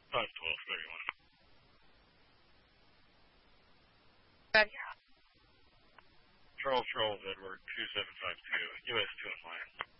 512, 31. Good. Charles Edward 2752, US 2 in line.